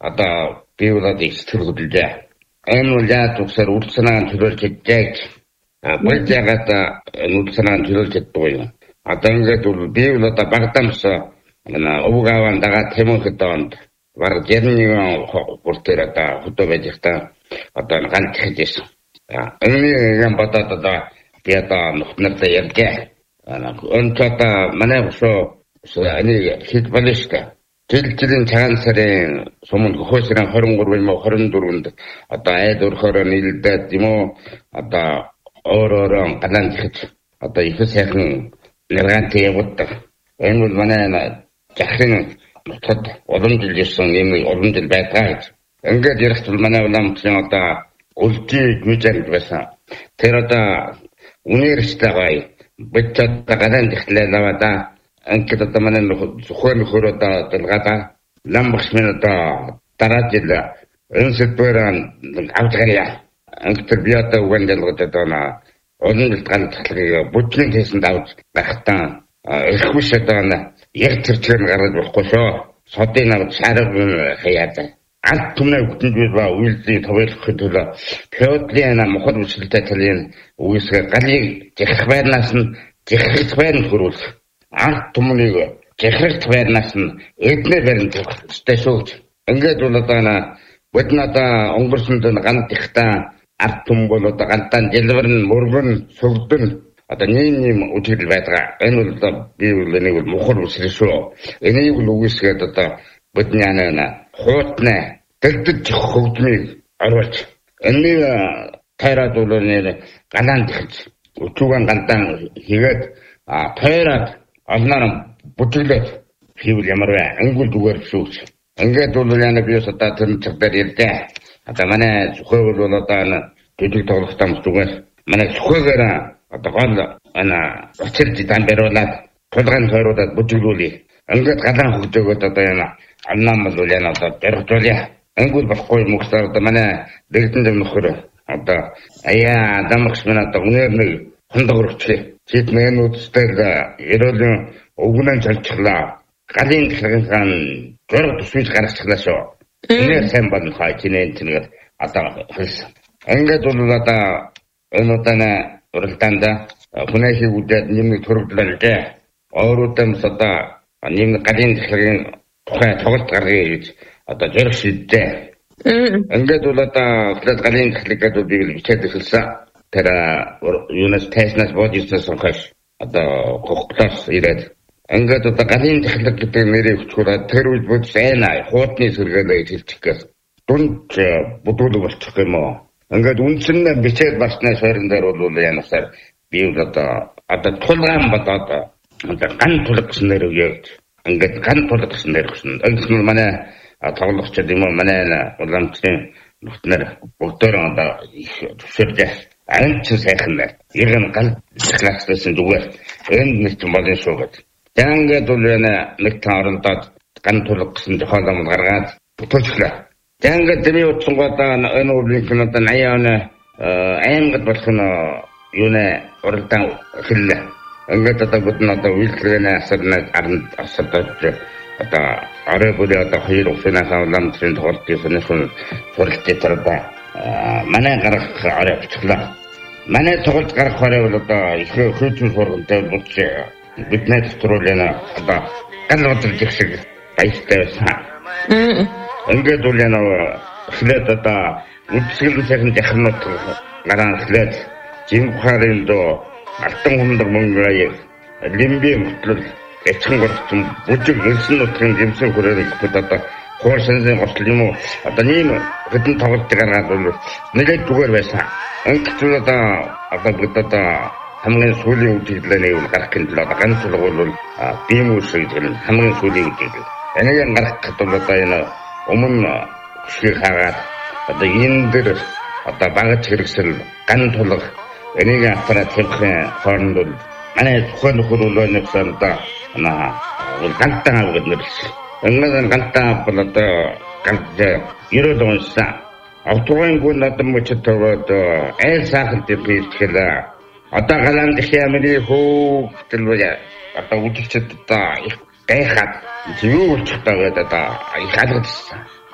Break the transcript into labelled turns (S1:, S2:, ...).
S1: одоо би болоод ихтгэл хөдөлжээ. Энэ бол яаж үсээр үл санааг төлөөлж чадж болж ягаад үл санааг төлөөлж чаддгүй юм. Одоо ингээд бол би бол одоо Багдамс өвгаван дагаа Тэмүхэд донд бараг 61 бүртээр одоо хөдөө байж та одоо ганц хийжсэн. Энэ юм бодоод одоо би одоо нөхнөртэй ярьжээ. Өнцөд манай өсөө энийг хэд балишта жилийн цагаан сарын сумын хөөсрэн 23-24-нд одоо айд өрхөөр нийлдээд юм уу одоо өөрөөр ганан гэж одоо их сайхан нэргант явуулдаг. Энэ бол манай захын нутгад олон жил ирсэн юм олон жил байдаг. Ингээд ярих бол манай уламжлалын одоо үлдээ гүйжэнд байсан. Тэр одоо университетаа битцад ганан ихлээлавада анкет одоо манай зөвхөн нөхөр одоо дэлгада ламбахс минь одоо дараа жил энэсэтбэрэн авдгарья анкет би одоо угандалгад одоо олон жил ганцлагыг бүжгийн тэсэнд авч байхдаа эрхвш одоо яг тэрчээр гараад болохгүй шоо содын авд шарав хаяад ант түмнээ бүтэн ба үйлдлийн товчлох төлөө феодлын мохор үсэлтэй талын үгүйсгээ галыг жихх байрнаас нь жихх байранд хөрвүүлэх ант түмнийг жихх байрнаас нь эднэр байранд хөстэй шүүж ингээд бол одоо боднада өнгөрсөн гант ихтаа арт түм бол одоо гантан дэлбэрн мөргөн сүгдэн одоо нэм үтгэл байдаг. Энэ бол би энийг мохор үсрэ шүү. Энийг үгүйсгээд одоо бодны хуутна дэлдэж хөгжмийг оруулж энийг тайраад үлээнээр ганан тэгж өчүүгэн гандан хийгээд тайраад олноор бүжиглээд хийвэл ямар вэ? Ангул зүгээр шүүж. Ингээд бол яна би одоо тэр цагтаар ярьдээ. Одоо манай зөвхөн бол одоо төдийг тоглохтаа зүгээр манай зөвхөөр одоо гол очирч дамбируулаад тулгаан тойруулаад бүжиглүүлээ. Ингээд ганан хөгжөөгөөд одоо аннаам бол яна одоо дөрвжүүлээ. Ангул баггүй мөхсөр одоо манай дэгдэн дэм нөхөр одоо аяа дамгс минь одоо үнээр нэг хондог өрчлээ. Чит нэнүүдтэй ерөөлийн өвгнэн чалчлаа. Галын цагаан зөрөг төсвөж гаргачихлаа шүү. Энэ сайн байна хаа чинээ тэнэг одоо хэлсэн. Ингээд бол одоо энэ удаа уралдаанд хүнээхийг үдээд нэмэг төрөвдлээ дээ. Өөрөөдөө одоо нэмэг галын цагаан тухай тоглолт гаргая гэж одоо зөрөг шийдээ. Ингээд бол одоо галын цагаан би бичээд хэлсэн. Тэр юунаас тайснаас бодисоос хойш одоо хохлоос ирээд ингээд одоо галын цагаан гэдэг нэрийг өчгөрөө тэр үед бод сайна хуутны сэргэлээ хэлчих гээл дунд бодвол болчих юм уу. Ингээд үндсэн бичээд баснаас хорин дээр бол янасаар би одоо тулгаан бодоод ган тулг гэсэн нэр өгөөд ингээд ган тулг гэсэн нэр өгсөн. Энэ манай тоглогчид юм уу манай уламжлалын нөхнөр бүгдөө одоо их төвшөрлөө анч сайхан байна. Иргэн гал классэн зүгээр энэ нэг юм болон шуугаад. Ингээд бол нэг таарандад ган тулг гэсэн зохиолом гаргаад бүтүүлчихлээ. Ингээд би утсангуудаа энэ өвлийнхэн одоо 80 оны аймагт болох нь юунэ уралдаан хэллээ. Ингээд одоо бүгд одоо үйлчлэгээний асарнаа асардаж одоо арай бүрээ одоо хоёр уснахаа уламжлалын тоглолтын сонирхол суралцж тарда манай гарах арай очихлаа. Манай тоглолт гарах арай бол одоо их хөөцөн сургалтай болж бидний төсрүүл одоо гал бодлож их шиг баяртай байсан. Ингээд бол эхлээд одоо үдсгэлэн сайхан жахнууд гараа эхлээд жинхарын доо алтан хундаг мөнгөй лимби мөтлөл эцэн горцсон бүжиг элсэн нутгийн гимсэн хүрээний хөт одоо хуурсансын гослол юм уу одоо нэм хэдэн тоглолт гаргаад бол нэлээд зүгээр байсан. Ингээд одоо бид хамгийн сүүлийн үеиглээ нэг гарах гэнэ л одоо ганц л бол бим үсэг гэнэ хамгийн сүүлийн үеиглээ. Энийг гаргахад бол одоо энэ өмнө шиг хагаад одоо энэ дэр одоо багц хэрэгсэл ган тулг энийг аппарат хийх хооронд бол манай зөвхөн хөрөлөөнөөс одоо гантаа аваад нэрсэн. Ингээд гантаа бол одоо ганц ерөөд уншсан. Автогын гүн одоо мөчөд айл сахалт хийчихлээ. Одоо галанд хямны хөөгдөл одоо үжилчэд одоо их гайхаад юу болчихдоо гэдэг одоо их алгадсан.